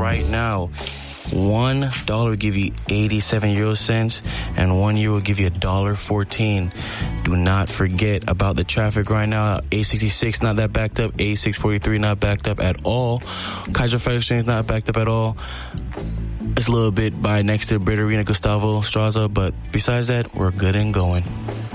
right now. $1 will give you 87 euro cents, and 1 euro will give you $1.14. Do not forget about the traffic right now. A66 not that backed up. A643 not backed up at all. Kaiser Fire Exchange not backed up at all. It's a little bit by next to Brit Arena, Gustavo Straza, but besides that, we're good and going.